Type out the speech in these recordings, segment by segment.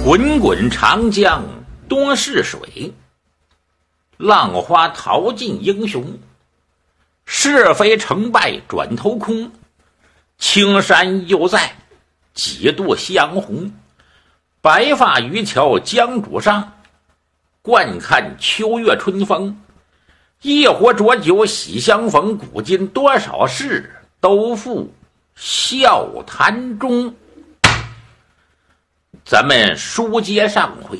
滚滚长江东逝水，浪花淘尽英雄。是非成败转头空，青山又在几度相红。白发渔樵江渚上，惯看秋月春风。一壶浊酒喜相逢，古今多少事，都付笑谈中。咱们书接上回，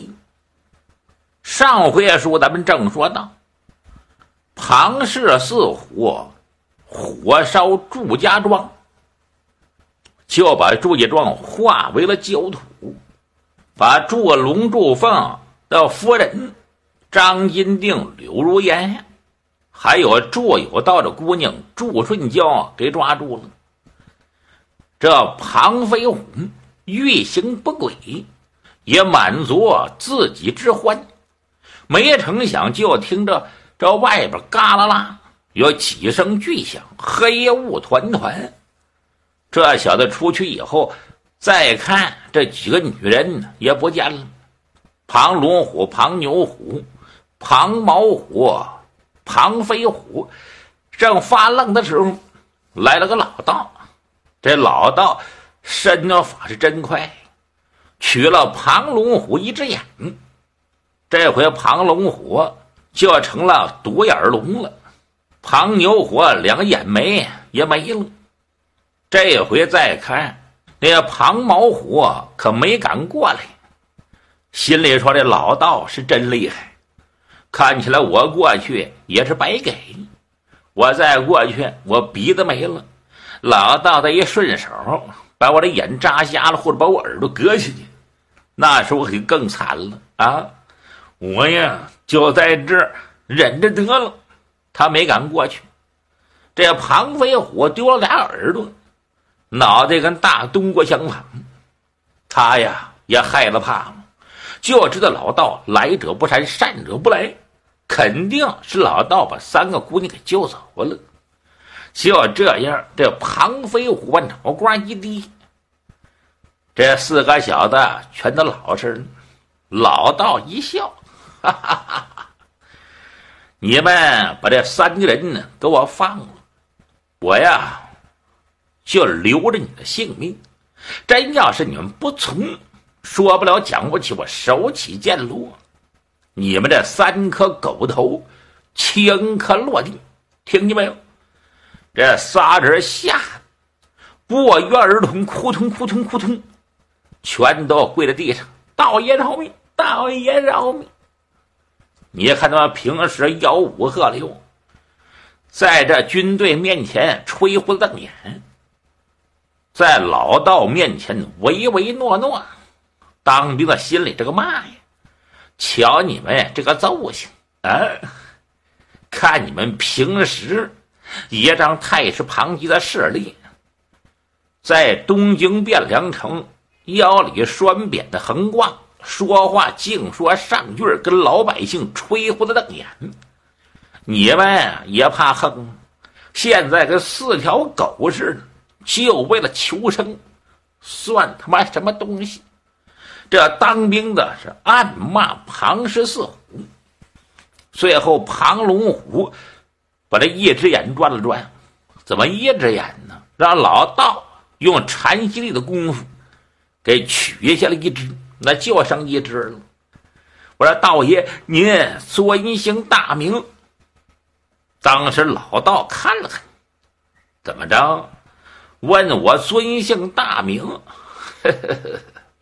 书咱们正说到，庞氏四虎火烧祝家庄，就把祝家庄化为了焦土，把祝龙、祝凤的夫人张金定、柳如烟，还有祝有道的姑娘祝顺娇给抓住了。这庞飞虎欲行不轨，也满足自己之欢，没成想就听着这外边嘎啦啦有几声巨响，黑雾团团。这小子出去以后，再看这几个女人也不见了，庞龙虎、庞牛虎、庞毛虎、庞飞虎。正发愣的时候，来了个老道。这老道身法是真快，取了庞龙虎一只眼，这回庞龙虎就成了独眼龙了，庞牛虎两个眼眉也没了。这回再看那庞毛虎可没敢过来，心里说这老道是真厉害，看起来我过去也是白给，我再过去我鼻子没了，老道的一顺手把我的眼扎瞎了，或者把我耳朵割下去，那时候可更惨了啊！我呀就在这儿忍着得了，他没敢过去。这庞飞虎丢了俩耳朵，脑袋跟大冬瓜相仿，他呀也害了怕了，就知道老道来者不善，善者不来，肯定是老道把三个姑娘给救走了。就这样，这庞飞虎把脑瓜一低，这四个小子全都老实了。老道一笑，哈哈哈哈，你们把这三个人呢给我放了，我呀就留着你的性命。真要是你们不从，说不了讲不起，我手起剑落，你们这三颗狗头顷刻落地，听见没有？这仨人吓得不约而同，扑通扑通扑通，全都跪在地上，道爷饶命，道爷饶命！你看他们平时吆五喝六，在这军队面前吹胡子瞪眼，在老道面前唯唯诺诺，当兵的心里这个骂呀！瞧你们这个揍性啊！看你们平时也当太师庞吉的势力，在东京汴梁城腰里拴扁的横挂，说话净说上句，跟老百姓吹胡子瞪眼。你们也怕横，现在跟四条狗似的，就为了求生，算他妈什么东西？这当兵的是暗骂庞氏四虎，最后庞龙虎把这一只眼转了转，怎么一只眼呢？让老道用禅息力的功夫给取下了一只，那就剩一只了。我说道爷，您尊姓大名？当时老道看了看，怎么着？问我尊姓大名？呵呵呵，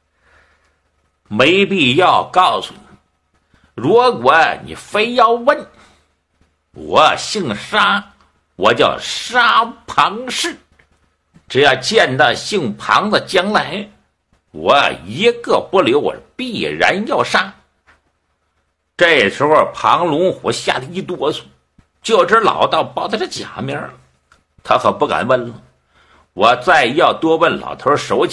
没必要告诉你。如果你非要问，我姓沙，我叫沙庞氏，只要见到姓庞的，将来我一个不留，我必然要杀。这时候庞龙虎吓得一哆嗦，就知老道报的是假名，他可不敢问了。我再要多问，老头手起